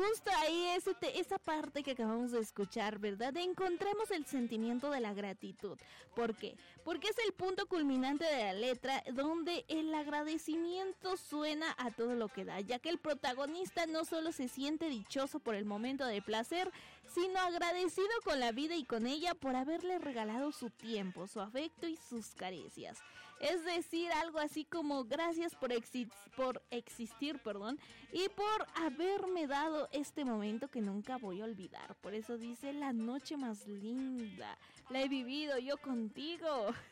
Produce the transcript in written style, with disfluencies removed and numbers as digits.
justo ahí esa parte que acabamos de escuchar, ¿verdad? Encontramos el sentimiento de la gratitud. ¿Por qué? Porque es el punto culminante de la letra donde el agradecimiento suena a todo lo que da, ya que el protagonista no solo se siente dichoso por el momento de placer, sino agradecido con la vida y con ella por haberle regalado su tiempo, su afecto y sus caricias. Es decir, algo así como gracias por existir, y por haberme dado este momento que nunca voy a olvidar. Por eso dice la noche más linda, la he vivido yo contigo.